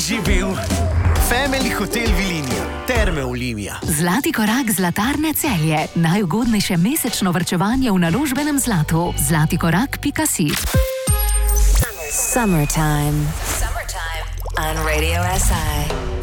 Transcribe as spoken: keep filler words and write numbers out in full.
živel. Family Hotel Vilinija, Terme Olimia. Zlati korak Zlatarne Celje. Najugodnejše mesečno varčevanje v naložbenem zlatu. zlati korak pika si. Summertime. Summertime on Radio S I.